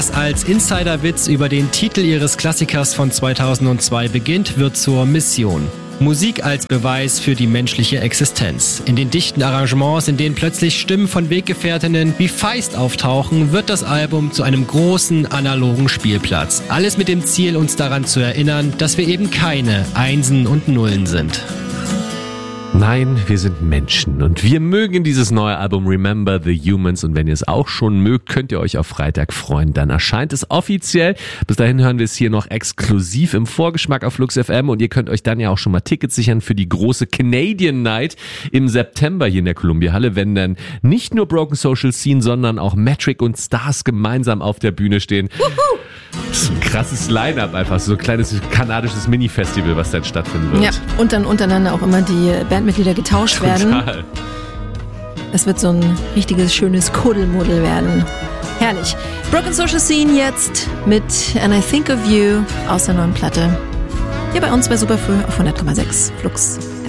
Was als Insiderwitz über den Titel ihres Klassikers von 2002 beginnt, wird zur Mission. Musik als Beweis für die menschliche Existenz. In den dichten Arrangements, in denen plötzlich Stimmen von Weggefährtinnen wie Feist auftauchen, wird das Album zu einem großen analogen Spielplatz. Alles mit dem Ziel, uns daran zu erinnern, dass wir eben keine Einsen und Nullen sind. Nein, wir sind Menschen und wir mögen dieses neue Album Remember the Humans und wenn ihr es auch schon mögt, könnt ihr euch auf Freitag freuen. Dann erscheint es offiziell. Bis dahin hören wir es hier noch exklusiv im Vorgeschmack auf Flux FM und ihr könnt euch dann ja auch schon mal Tickets sichern für die große Canadian Night im September hier in der Columbia Halle, wenn dann nicht nur Broken Social Scene, sondern auch Metric und Stars gemeinsam auf der Bühne stehen. Wuhu! Das ist ein krasses Line-Up einfach, so ein kleines kanadisches Mini-Festival, was dann stattfinden wird. Ja, und dann untereinander auch immer die Bandmitglieder getauscht werden. Es wird so ein richtiges, schönes Kuddelmuddel werden. Herrlich. Broken Social Scene jetzt mit And I Think of You aus der neuen Platte. Hier bei uns bei Superfrüh auf 100,6 Flux.